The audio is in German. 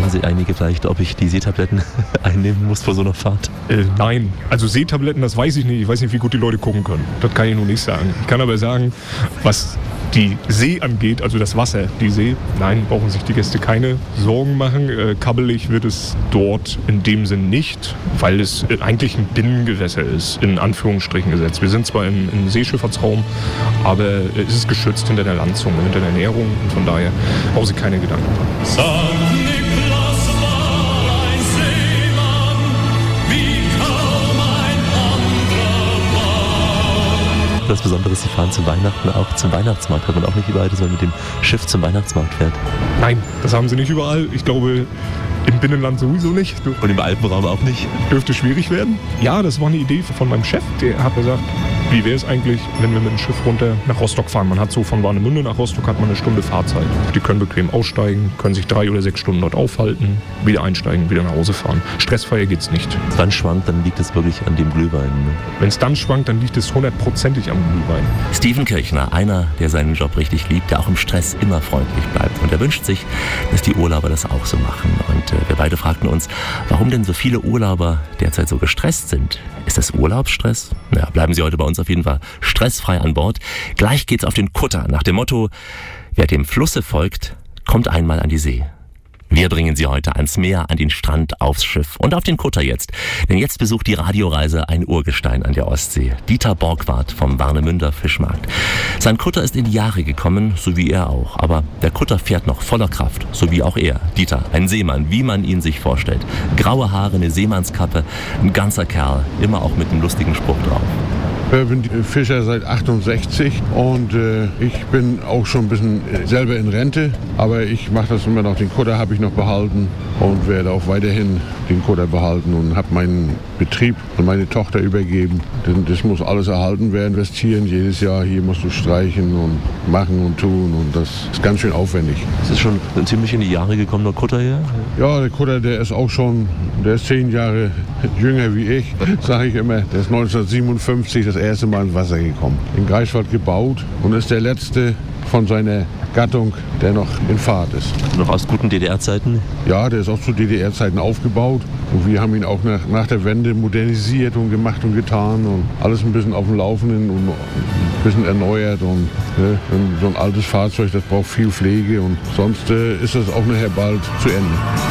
Fragen Sie einige vielleicht, ob ich die Seetabletten einnehmen muss vor so einer Fahrt? Nein, also Seetabletten, das weiß ich nicht. Ich weiß nicht, wie gut die Leute gucken können. Das kann ich nur nicht sagen. Ich kann aber sagen, was die See angeht, also das Wasser, die See, nein, brauchen sich die Gäste keine Sorgen machen. Kabbelig wird es dort in dem Sinn nicht, weil es eigentlich ein Binnengewässer ist, in Anführungsstrichen gesetzt. Wir sind zwar im Seeschifffahrtsraum, aber es ist geschützt hinter der Landzunge, hinter der Näherung und von daher brauchen Sie keine Gedanken machen. Das Besondere ist, Sie fahren zu Weihnachten auch zum Weihnachtsmarkt. Hat man auch nicht überall, dass man mit dem Schiff zum Weihnachtsmarkt fährt? Nein, das haben Sie nicht überall. Ich glaube, im Binnenland sowieso nicht. Und im Alpenraum auch nicht? Dürfte schwierig werden. Ja, das war eine Idee von meinem Chef. Der hat gesagt, wie wäre es eigentlich, wenn wir mit dem Schiff runter nach Rostock fahren? Man hat so von Warnemünde nach Rostock hat man eine Stunde Fahrzeit. Die können bequem aussteigen, können sich 3 oder 6 Stunden dort aufhalten, wieder einsteigen, wieder nach Hause fahren. Stressfreier geht's nicht. Wenn es dann schwankt, dann liegt es wirklich an dem Glühwein. Ne? Wenn es dann schwankt, dann liegt es 100%ig am Glühwein. Steven Kirchner, einer, der seinen Job richtig liebt, der auch im Stress immer freundlich bleibt. Und er wünscht sich, dass die Urlauber das auch so machen. Und wir beide fragten uns, warum denn so viele Urlauber derzeit so gestresst sind. Ist das Urlaubsstress? Na, bleiben Sie heute bei uns auf jeden Fall stressfrei an Bord. Gleich geht's auf den Kutter nach dem Motto, wer dem Flusse folgt, kommt einmal an die See. Wir bringen Sie heute ans Meer, an den Strand, aufs Schiff und auf den Kutter jetzt. Denn jetzt besucht die Radioreise ein Urgestein an der Ostsee. Dieter Borgwardt vom Warnemünder Fischmarkt. Sein Kutter ist in die Jahre gekommen, so wie er auch. Aber der Kutter fährt noch voller Kraft, so wie auch er. Dieter, ein Seemann, wie man ihn sich vorstellt. Graue Haare, eine Seemannskappe, ein ganzer Kerl, immer auch mit einem lustigen Spruch drauf. Ich bin Fischer seit 68 und ich bin auch schon ein bisschen selber in Rente, aber ich mache das immer noch, den Kutter habe ich noch behalten und werde auch weiterhin den Kutter behalten und habe meinen Betrieb an meine Tochter übergeben. Denn das muss alles erhalten werden, investieren, jedes Jahr hier musst du streichen und machen und tun und das ist ganz schön aufwendig. Das ist schon ein ziemlich in die Jahre gekommener Kutter hier? Ja, der Kutter, der ist auch schon, der ist 10 Jahre jünger wie ich, sage ich immer. Der ist 1957 das erste Mal ins Wasser gekommen. In Greifswald gebaut und ist der letzte von seiner Gattung, der noch in Fahrt ist. Noch aus guten DDR-Zeiten? Ja, der ist auch zu DDR-Zeiten aufgebaut. Und wir haben ihn auch nach der Wende modernisiert und gemacht und getan. Und alles ein bisschen auf dem Laufenden und ein bisschen erneuert. Und so ein altes Fahrzeug, das braucht viel Pflege. Und sonst ist das auch nachher bald zu Ende.